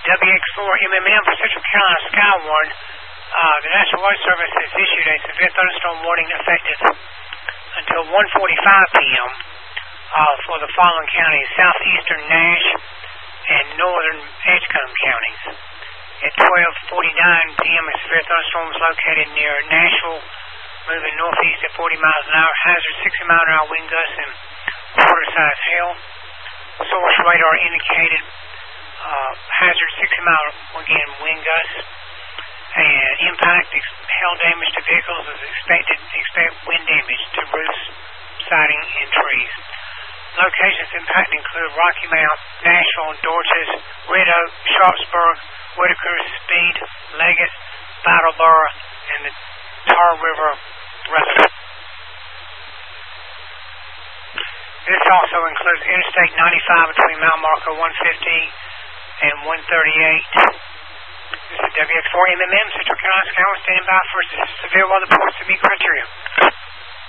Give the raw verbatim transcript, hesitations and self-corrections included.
W X four M M M for Central Carolina Skywarn. Uh, the National Weather Service has issued a severe thunderstorm warning effective until one forty-five p m Uh, for the following counties: southeastern Nash and northern Edgecombe counties. At twelve forty-nine p m a severe thunderstorm was located near Nashville, moving northeast at forty miles an hour. Hazard sixty mile an hour wind gusts and quarter-size hail. Source radar indicated uh, hazard sixty mile again wind gusts. And impact ex- hail damage to vehicles is expected. Expect wind damage to roofs, siding, and trees. Locations impacted include Rocky Mount, Nashville, Dorchester, Red Oak, Sharpsburg, Whitaker, Speed, Leggett, Brattleboro, and the Tar River Reservoir. This also includes Interstate ninety-five between mile marker one fifty and one thirty-eight. This is W X four M M M, Central Carolina Skywarn, standing by for severe weather reports to meet criteria.